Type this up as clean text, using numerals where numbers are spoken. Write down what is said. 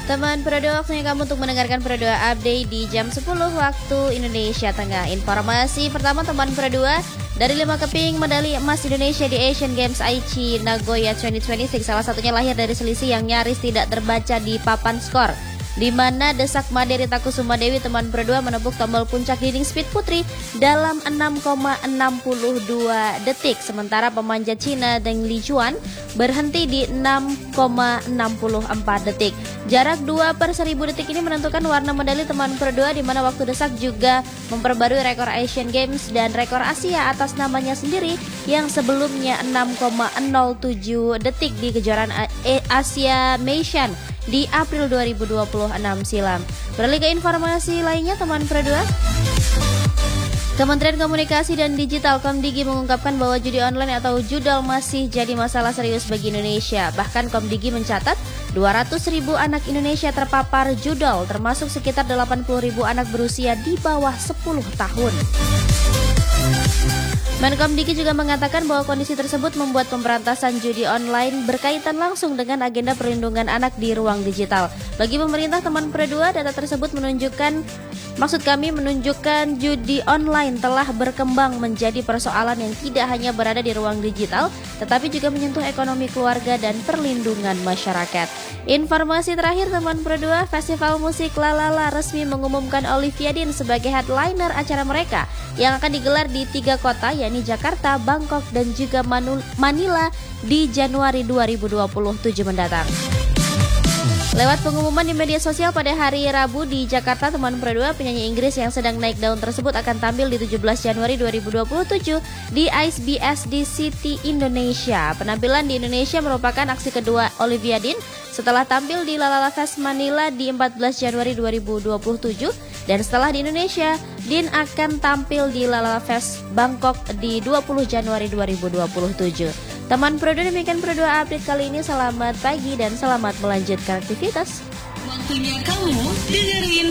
Teman Pro 2, waktunya kamu untuk mendengarkan Pro 2 Update di jam 10 waktu Indonesia Tengah. Informasi pertama teman Pro 2, dari 5 keping medali emas Indonesia di Asian Games Aichi Nagoya 2026, salah satunya lahir dari selisih yang nyaris tidak terbaca di papan skor, di mana Desak Maderi Takusuma Dewi teman Pro 2 menepuk tombol puncak dinding speed putri dalam 6,62 detik, sementara pemanjat Cina Deng Lijuan berhenti di 6,64 detik. Jarak 2/1000 detik ini menentukan warna medali teman Pro 2, di mana waktu Desak juga memperbarui rekor Asian Games dan rekor Asia atas namanya sendiri yang sebelumnya 6,07 detik di kejuaraan Asia Meishan di April 2026 silam. Beralih ke informasi lainnya teman Pro 2. Kementerian Komunikasi dan Digital Komdigi mengungkapkan bahwa judi online atau judol masih jadi masalah serius bagi Indonesia. Bahkan Komdigi mencatat 200.000 anak Indonesia terpapar judol, termasuk sekitar 80.000 anak berusia di bawah 10 tahun. Menkomdigi juga mengatakan bahwa kondisi tersebut membuat pemberantasan judi online berkaitan langsung dengan agenda perlindungan anak di ruang digital. Bagi pemerintah teman Pro 2, data tersebut menunjukkan judi online telah berkembang menjadi persoalan yang tidak hanya berada di ruang digital, tetapi juga menyentuh ekonomi keluarga dan perlindungan masyarakat. Informasi terakhir teman Pro 2, Festival Musik Lalala resmi mengumumkan Olivia Dean sebagai headliner acara mereka yang akan digelar di 3 kota, yakni Jakarta, Bangkok, dan juga Manila di Januari 2027 mendatang. Lewat pengumuman di media sosial pada hari Rabu di Jakarta, teman Pro 2, penyanyi Inggris yang sedang naik daun tersebut akan tampil di 17 Januari 2027 di Ice BSD City Indonesia. Penampilan di Indonesia merupakan aksi kedua Olivia Dean setelah tampil di Lalala Fest Manila di 14 Januari 2027, dan setelah di Indonesia, Dean akan tampil di Lalala Fest Bangkok di 20 Januari 2027. Teman Pro 2, demikian Pro 2 update kali ini. Selamat pagi dan selamat melanjutkan aktivitas. Waktunya kamu dengerin